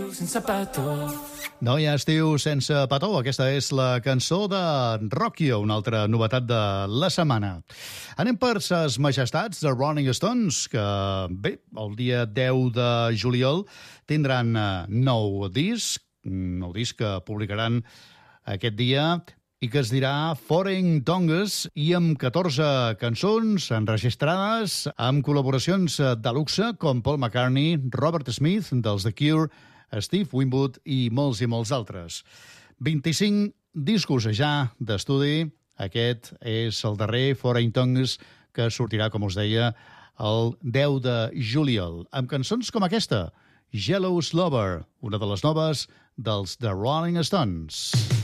sense petó. No hi ha estiu sense petó. Aquesta és la cançó de Rockio, una altra novetat de la setmana. Anem per ses majestats de Rolling Stones, que, bé, el dia 10 de juliol tindran nou disc que publicaran aquest dia i que es dirà Foreign Tongues, i amb 14 cançons enregistrades amb col·laboracions de luxe com Paul McCartney, Robert Smith dels The Cure, Steve Winwood i molts altres. 25 discos ja d'estudi. Aquest és el darrer, Foreign Tongues, que sortirà, com us deia, el 10 de juliol, amb cançons com aquesta, Jealous Lover, una de les noves dels The Rolling Stones.